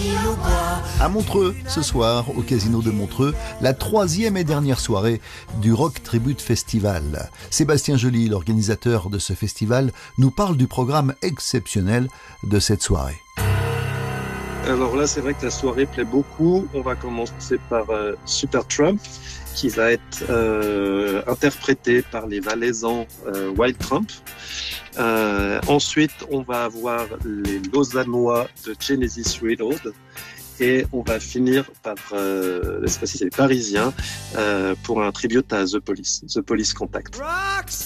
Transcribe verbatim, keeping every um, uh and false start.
À Montreux, ce soir, au Casino de Montreux, la troisième et dernière soirée du Rock Tribute Festival. Sébastien Joly, l'organisateur de ce festival, nous parle du programme exceptionnel de cette soirée. Alors là, c'est vrai que la soirée plaît beaucoup. On va commencer par euh, Supertramp, qui va être euh, interprété par les Valaisans euh, Wild Trump. Euh, ensuite, on va avoir les Lausannois de Genesis Reload. Et on va finir par, euh, cette fois-ci c'est les Parisiens, euh, pour un tribute à The Police, The Police Contact.